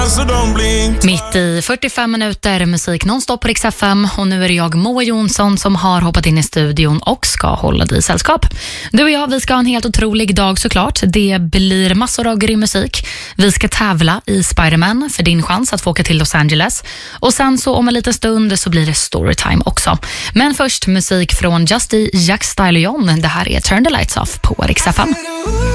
Mitt i 45 minuter musik nonstop på Rix FM, och nu är det jag, Moa Jonsson, som har hoppat in i studion och ska hålla dig i sällskap. Du och jag, vi ska ha en helt otrolig dag såklart. Det blir massor av grym musik. Vi ska tävla i Spider-Man för din chans att få åka till Los Angeles. Och sen så om en liten stund så blir det storytime också. Men först musik från Justy, Jack Style och John. Det här är Turn the Lights Off på Rix FM.